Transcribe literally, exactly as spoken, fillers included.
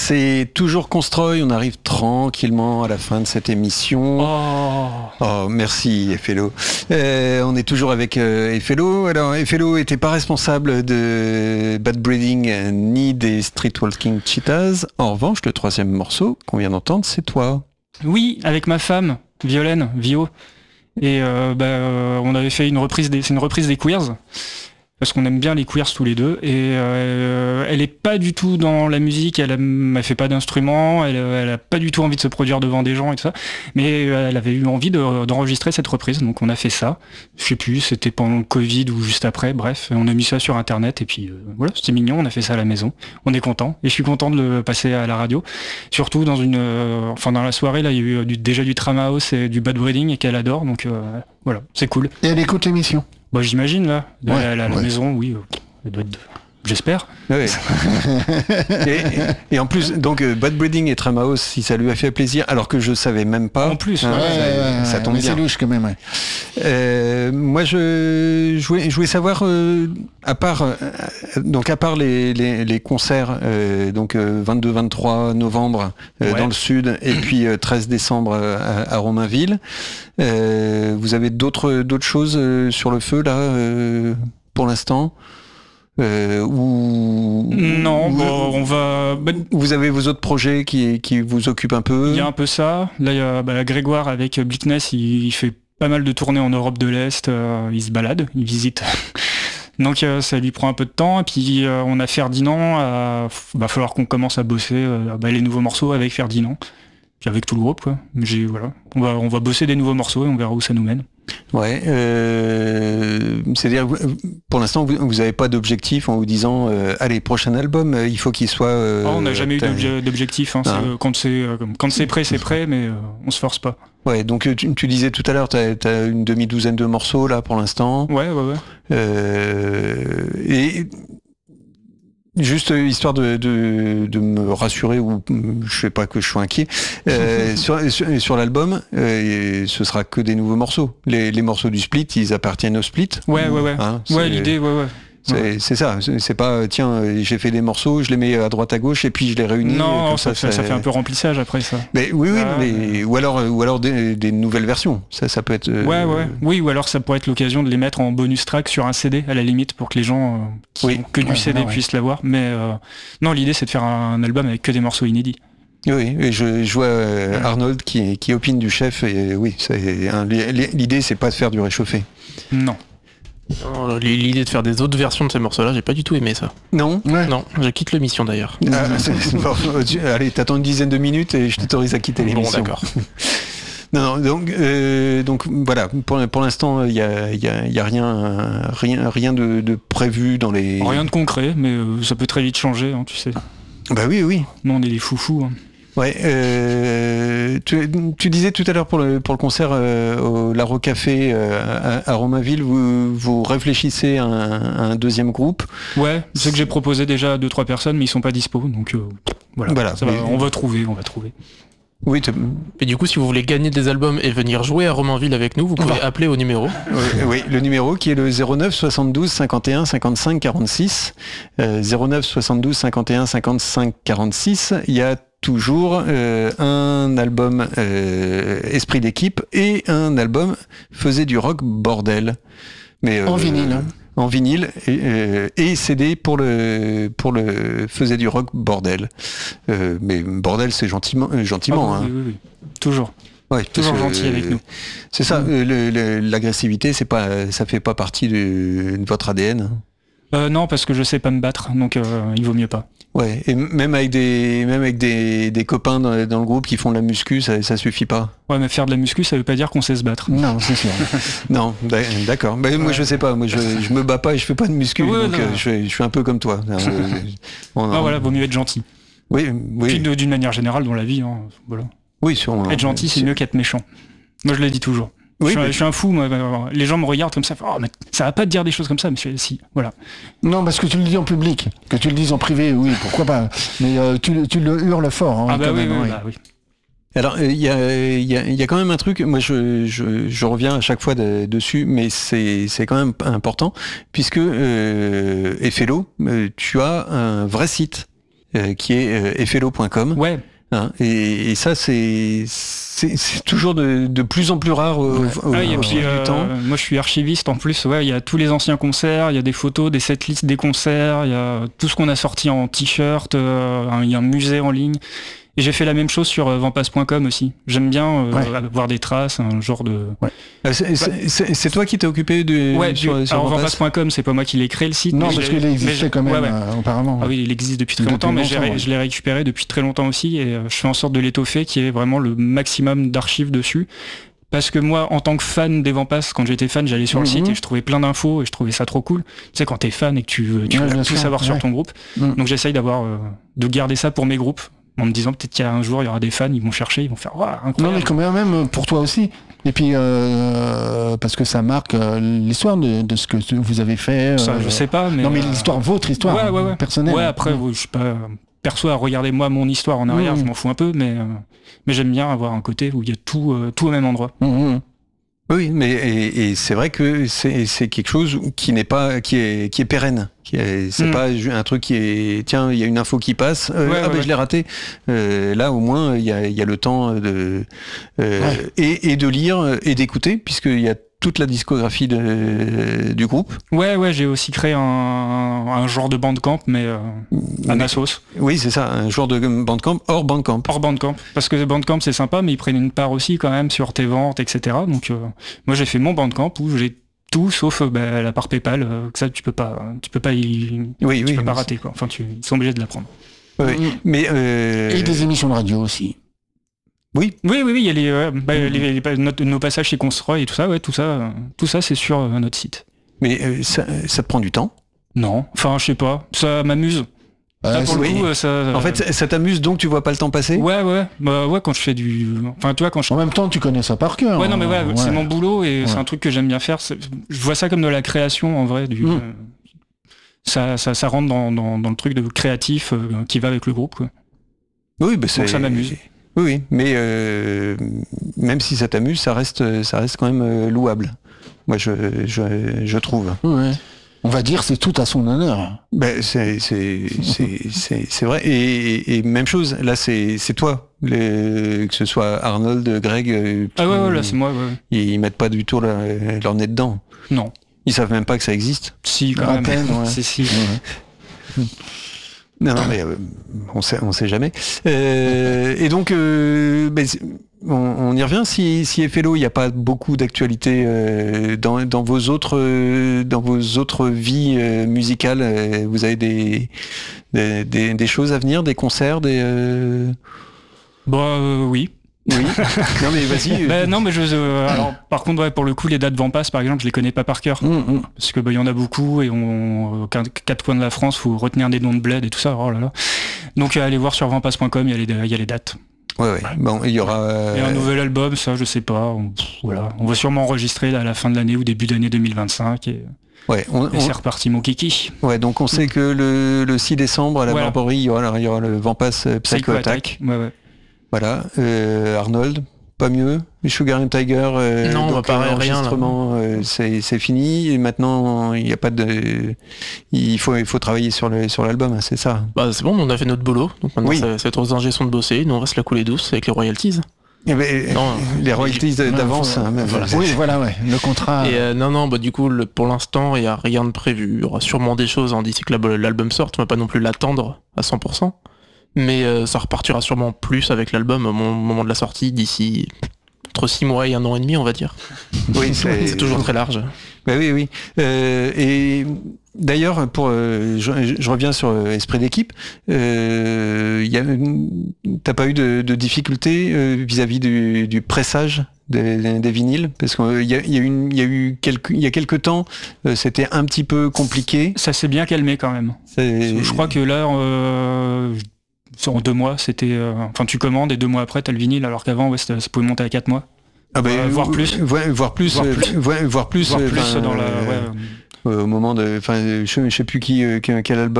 C'est toujours Constroy, on arrive tranquillement à la fin de cette émission. Oh, oh merci Effello. Euh, on est toujours avec euh, Effello. Alors Effello n'était pas responsable de Bad Breeding euh, ni des Streetwalking Cheetahs. En revanche, le troisième morceau qu'on vient d'entendre, c'est toi. Oui, avec ma femme, Violaine, Vio. Et euh, bah, euh, on avait fait une reprise des, c'est une reprise des Queers. Parce qu'on aime bien les Queers tous les deux, et euh, elle est pas du tout dans la musique, elle, a, elle fait pas d'instrument, elle, elle a pas du tout envie de se produire devant des gens et tout ça, mais elle avait eu envie de, d'enregistrer cette reprise, donc on a fait ça. Je sais plus, c'était pendant le Covid ou juste après, bref, on a mis ça sur internet et puis euh, voilà, c'était mignon, on a fait ça à la maison, on est content, et je suis content de le passer à la radio, surtout dans une, euh, enfin dans la soirée là, il y a eu du, déjà du Tram House et du Bad Breeding et qu'elle adore, donc euh, voilà, c'est cool. Et elle écoute l'émission. Bah j'imagine là, de ouais, la, à la ouais. maison, oui, elle doit être, j'espère. Oui. et, et, et en plus, donc Bad Breeding et Tram House, si ça lui a fait plaisir, alors que je savais même pas. En plus, hein, ouais, ça, ouais, ça ouais, tombe mais bien. c'est louche quand même. Ouais. Euh, moi, je, je, voulais, je voulais savoir, euh, à part, euh, donc à part les, les, les concerts, euh, donc euh, vingt-deux vingt-trois novembre euh, ouais. dans le sud, et puis euh, treize décembre à, à Romainville. Euh, vous avez d'autres d'autres choses euh, sur le feu là euh, pour l'instant euh, ou Non, ou, bon, on va. Bah, vous avez vos autres projets qui, qui vous occupent un peu? il y a un peu ça. Là, il y a bah, Grégoire avec Bleakness, il, il fait pas mal de tournées en Europe de l'Est. Euh, il se balade, il visite. Donc euh, ça lui prend un peu de temps. Et puis euh, on a Ferdinand. Euh, va falloir qu'on commence à bosser euh, bah, les nouveaux morceaux avec Ferdinand. Puis avec tout le groupe, quoi. J'ai, voilà. On va, on va bosser des nouveaux morceaux et on verra où ça nous mène. Ouais, euh, c'est-à-dire pour l'instant vous n'avez pas d'objectif en vous disant euh, allez, prochain album euh, il faut qu'il soit euh, oh, on n'a jamais eu d'obje- d'objectif hein. Ah. C'est, euh, quand c'est euh, quand c'est prêt c'est prêt, mais euh, on se force pas. Ouais, donc tu, tu disais tout à l'heure tu as une demi-douzaine de morceaux là pour l'instant. Ouais, ouais, ouais. Euh, et juste histoire de, de, de me rassurer, ou je sais pas que je sois inquiet, euh, sur, sur, sur l'album, euh, ce sera que des nouveaux morceaux. Les, les morceaux du split, ils appartiennent au split. Ouais, ouais, ouais. Hein, ouais, l'idée, ouais, ouais. C'est, ouais. c'est ça, c'est, c'est pas tiens j'ai fait des morceaux, je les mets à droite à gauche et puis je les réunis. Non, comme ça, ça, ça, ça fait un peu remplissage après ça. Mais oui, oui, ah, mais, mais... ou alors, ou alors des, des nouvelles versions. Ça, ça peut être. Euh... Ouais, ouais. Oui, ou alors ça pourrait être l'occasion de les mettre en bonus track sur un C D à la limite pour que les gens euh, qui oui. ont que du ouais, C D ouais. puissent l'avoir. Mais euh, non, l'idée c'est de faire un album avec que des morceaux inédits. Oui, et je, je vois euh, Arnold qui, qui opine du chef et oui, c'est, hein, l'idée c'est pas de faire du réchauffé. Non. Non, l'idée de faire des autres versions de ces morceaux-là, j'ai pas du tout aimé ça. Non ouais. Non, je quitte l'émission d'ailleurs. Ah, c'est, c'est, bon, tu, allez, t'attends une dizaine de minutes et je t'autorise à quitter l'émission. Bon, d'accord. non, non, donc, euh, donc voilà, pour, pour l'instant, il y a, y a, y a rien, rien, rien de, de prévu dans les. Rien de concret, mais euh, ça peut très vite changer, hein, tu sais. Bah oui, oui. Nous, on est des foufous. Hein. Ouais, euh, tu, tu disais tout à l'heure pour le, pour le concert euh, au Laro Café euh, à, à Romainville, vous, vous réfléchissez à un, à un deuxième groupe. Ouais, c'est que j'ai proposé déjà à deux trois personnes, mais ils sont pas dispo, donc euh, voilà. Voilà, ça va, mais... on va trouver, on va trouver. Oui. Et du coup, si vous voulez gagner des albums et venir jouer à Romainville avec nous, vous pouvez oh. appeler au numéro. Oui, oui, le numéro qui est le zéro neuf soixante-douze cinquante et un cinquante-cinq quarante-six. Euh, zéro neuf soixante-douze cinquante et un cinquante-cinq quarante-six. Il y a toujours euh, un album euh, Esprit d'équipe et un album Faisait du rock bordel. Mais, euh, en vinyle. Hein. En vinyle et, euh, et C D pour le pour le Faisait du rock bordel. Euh, mais bordel c'est gentiment euh, gentiment. Ah, hein. oui, oui, oui. Toujours. Ouais, toujours gentil euh, avec nous. C'est ça. Mmh. Euh, le, le, l'agressivité, c'est pas, ça fait pas partie de, de votre A D N. Euh, non, parce que je sais pas me battre, donc euh, il vaut mieux pas. Ouais, et même avec des, même avec des, des copains dans, dans le groupe qui font de la muscu, ça, ça suffit pas. Ouais, mais faire de la muscu, ça veut pas dire qu'on sait se battre. Non, c'est sûr. non, d'accord. Bah, ouais. Moi, je sais pas. Moi, je, je me bats pas et je fais pas de muscu, ouais, donc euh, je, je suis un peu comme toi. on, ah, voilà, vaut mieux être gentil. Oui, oui. Puis de, d'une manière générale dans la vie, hein, voilà. Oui, sur, être gentil, c'est mieux qu'être méchant. Moi, je le dis toujours. Oui, je, suis, mais... je suis un fou, moi. Les gens me regardent comme ça, oh, mais ça va pas te dire des choses comme ça, monsieur. Si, voilà. Non, parce que tu le dis en public, que tu le dises en privé, oui, pourquoi pas. Mais euh, tu, tu le hurles fort. Hein, ah bah oui, même, oui, oui. Bah, oui. Alors, il y a, y, a, y a quand même un truc, moi je, je, je reviens à chaque fois de, dessus, mais c'est, c'est quand même important, puisque euh, Effello, euh, tu as un vrai site. euh, qui est euh, fellow point com. Ouais. Hein, et, et ça, c'est, c'est, c'est toujours de, de plus en plus rare au, Ouais. au, Ah oui, et au puis, fil du euh, temps. moi je suis archiviste en plus, ouais, il y a tous les anciens concerts, il y a des photos, des setlists des concerts, il y a tout ce qu'on a sorti en t-shirt, euh, un- il y a un musée en ligne. Et j'ai fait la même chose sur euh, vampas point com aussi. J'aime bien euh, Ouais. avoir des traces, un genre de... Ah, c'est, c'est, c'est, c'est toi qui t'es occupé de Ouais, sur, du- sur alors Vampas vampas point com, c'est pas moi qui l'ai créé le site. Non, mais parce je l'ai- qu'il mais existait je- quand même ouais, ouais. euh, auparavant. Ah oui, il existe depuis très Depuis longtemps, mais je longtemps, l'ai, ouais. je l'ai récupéré depuis très longtemps aussi, et euh, je fais en sorte de l'étoffer, qui est vraiment le maximum d'archives dessus. Parce que moi, en tant que fan des Vampas, quand j'étais fan, j'allais sur le Mhm. site et je trouvais plein d'infos et je trouvais ça trop cool. Tu sais, quand t'es fan et que tu veux, tu Ouais, veux bien tout sûr, savoir ouais. sur ton groupe. Mhm. Donc j'essaye d'avoir, euh, de garder ça pour mes groupes, en me disant peut-être qu'il y a un jour, il y aura des fans, ils vont chercher, ils vont faire, waouh, Non, mais incroyable. quand même pour toi aussi. Et puis, euh, parce que ça marque euh, l'histoire de, de ce que vous avez fait. Ça, euh, je sais pas, mais. Non, mais euh, l'histoire, votre histoire ouais, ouais, ouais. personnelle. Ouais, après, Mmh. ouais, je suis pas perso à regarder moi mon histoire en arrière, Mhm. je m'en fous un peu, mais, euh, mais j'aime bien avoir un côté où il y a tout, euh, tout au même endroit. Mmh, mmh. Oui, mais et, et c'est vrai que c'est, c'est quelque chose qui n'est pas, qui est, qui est pérenne. Qui est, c'est Mm. pas ju- un truc qui est, tiens, il y a une info qui passe, euh, Ouais, ah ouais, ben ouais. je l'ai raté. Euh, là, au moins, il y a, il y a le temps de euh, Ouais. et, et de lire et d'écouter, puisqu'il y a toute la discographie de, du groupe. Ouais, ouais, j'ai aussi créé un, un genre de bandcamp, mais euh, à ma sauce. Oui, c'est ça, un genre de Bandcamp hors Bandcamp. Hors Bandcamp. Parce que Bandcamp c'est sympa, mais ils prennent une part aussi quand même sur tes ventes, et cetera. Donc euh, moi j'ai fait mon Bandcamp où j'ai tout sauf euh, bah, la part PayPal, euh, que ça tu peux pas, tu peux pas y, Oui, tu oui. peux pas mais rater quoi. Enfin tu, ils sont obligés de la prendre. c'est- oui. Mmh. Mais euh, Et des émissions de radio aussi. oui, Oui, oui, oui, il y a les, euh, bah, les- les- notre- nos passages chez Construy et tout ça, ouais, tout ça, euh, tout ça c'est sur euh, notre site. mais euh, ça, ça te prend du temps. Non, enfin je sais pas, ça m'amuse. Là, Ouais, pour le oui. coup, euh, ça. En fait, ça, ça t'amuse donc tu vois pas le temps passer. Ouais, ouais, bah ouais, quand je fais du, enfin tu vois quand je en même temps, tu connais ça par cœur. Ouais, non, mais ouais, hein. c'est Ouais. mon boulot et c'est Ouais. un truc que j'aime bien faire. C'est- Je vois ça comme de la création en vrai. Du, Mm. euh, ça, ça, ça rentre dans, dans, dans le truc de créatif euh, qui va avec le groupe. Quoi. Oui, bah, c'est... ça m'amuse. Oui, oui, mais euh, même si ça t'amuse, ça reste, ça reste quand même euh, louable. Moi, je, je, je trouve. Ouais. On va dire c'est tout à son honneur. Ben, c'est, c'est, c'est, c'est, c'est vrai. Et, et- et même chose, là, c'est, c'est toi. Les- que ce soit Arnold, Greg, euh, Ah ouais, ouais, là c'est moi. Ouais. ils, ils mettent pas du tout leur, leur nez dedans. Non, Ils savent même pas que ça existe. si quand À même. peine, ouais. C'est si. Ouais. Non, non, mais euh, on sait, on sait jamais. Euh, et donc, euh, ben, c'est- on, on y revient. Si, si Fellow, il n'y a pas beaucoup d'actualité euh, dans, dans vos autres, euh, dans vos autres vies euh, musicales, euh, vous avez des, des, des, des choses à venir, des concerts, des. euh, Bon, euh, oui. Oui. Non, mais vas-y. Bah, non, mais je. euh, alors, par contre, ouais, pour le coup, les dates Vampas, par exemple, je les connais pas par cœur. Hum, hum. Parce que bah, y en a beaucoup et on aux quatre quatre coins de la France, faut retenir des noms de bled et tout ça. Oh là là. Donc euh, allez voir sur vampas point com, il y a les il y a les dates. Ouais, ouais. Bon, il y aura. Et un euh, nouvel album, ça je sais pas. On, pff, voilà, on va sûrement enregistrer à la fin de l'année ou début d'année deux mille vingt-cinq et, Ouais, on, et on- c'est reparti mon kiki. ouais, donc on sait que le, le six décembre à la Voilà. Barbarie, il y aura, il y aura le Vampas euh, Psycho Attack. Ouais, ouais. Voilà. Euh, Arnold, pas mieux. Sugar and Tiger. euh, Non, on va donc, pas euh, rien, là. l'enregistrement, euh, c'est, c'est fini. Et maintenant, il n'y a pas de. Il faut, il faut travailler sur le sur l'album, hein, c'est ça. Bah c'est bon, on a fait notre boulot. Donc maintenant Oui. c'est c'est aux ingés son de bosser. Nous on reste la couler douce avec les royalties. Eh ben, Non, les royalties Non, d'avance. faut- hein, même, voilà. c'est- Oui, voilà, ouais. Le contrat. Et euh, non, non, bah du coup, le- pour l'instant, il n'y a rien de prévu. Il y aura sûrement des choses hein, d'ici que la- l'album sorte. On va pas non plus l'attendre à cent pour cent. Mais euh, ça repartira sûrement plus avec l'album au mo- moment de la sortie, d'ici entre six mois et un an et demi, on va dire. Oui, c'est, C'est toujours très large. Bah oui, oui. Euh, et d'ailleurs, pour, euh, je, je reviens sur euh, Esprit d'équipe. Euh, y a, t'as pas eu de, de difficultés euh, vis-à-vis du, du pressage des, des vinyles, parce qu'il y a, y a, une- y a eu quelques, il y a quelques temps, euh, c'était un petit peu compliqué. Ça s'est bien calmé quand même. C'est- Je crois que là, euh, en deux mois, c'était. euh, Enfin, tu commandes et deux mois après, t'as le vinyle, alors qu'avant, ouais, c'était- ça pouvait monter à quatre mois. Ah bah, euh, voire plus. voire, voire plus, Voire euh, plus. voire- voire plus, Voire euh, plus enfin, dans la. euh, Ouais, euh, au moment de, enfin, je, je sais plus qui, euh, quel quel album.